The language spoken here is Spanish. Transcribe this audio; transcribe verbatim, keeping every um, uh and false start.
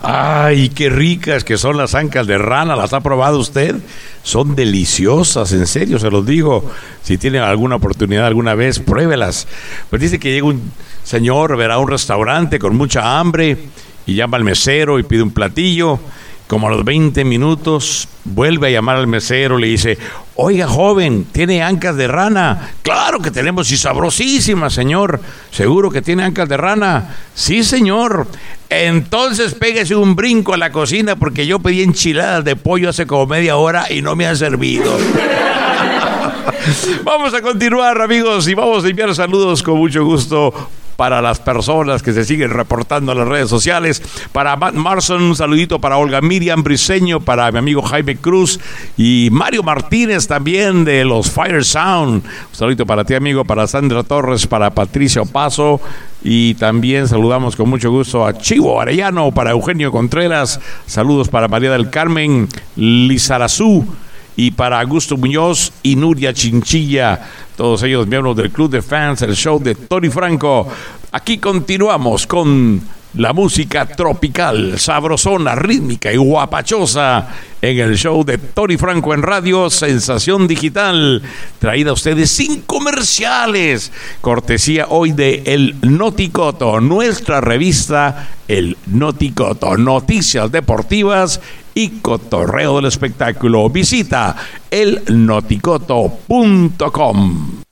Ay, qué ricas que son las ancas de rana. ¿Las ha probado usted? Son deliciosas, en serio, se los digo. Si tiene alguna oportunidad alguna vez, pruébelas. Pues dice que llega un señor, verá un restaurante con mucha hambre y llama al mesero y pide un platillo. Como a los veinte minutos, vuelve a llamar al mesero, le dice: oiga, joven, ¿tiene ancas de rana? Claro que tenemos, y sabrosísimas, señor. ¿Seguro que tiene ancas de rana? Sí, señor. Entonces pégese un brinco a la cocina, porque yo pedí enchiladas de pollo hace como media hora y no me han servido. Vamos a continuar, amigos, y vamos a enviar saludos con mucho gusto para las personas que se siguen reportando en las redes sociales. Para Matt Marson, un saludito para Olga Miriam Briseño, para mi amigo Jaime Cruz y Mario Martínez también de los Fire Sound. Un saludito para ti, amigo, para Sandra Torres, para Patricio Paso, y también saludamos con mucho gusto a Chivo Arellano, para Eugenio Contreras. Saludos para María del Carmen Lizarazú, y para Augusto Muñoz y Nuria Chinchilla, todos ellos miembros del Club de Fans, el show de Tony Franco. Aquí continuamos con la música tropical, sabrosona, rítmica y guapachosa en el show de Tony Franco en Radio Sensación Digital, traída a ustedes sin comerciales, cortesía hoy de El Noticoto, nuestra revista El Noticoto, noticias deportivas y cotorreo del espectáculo. Visita el noticoto punto com.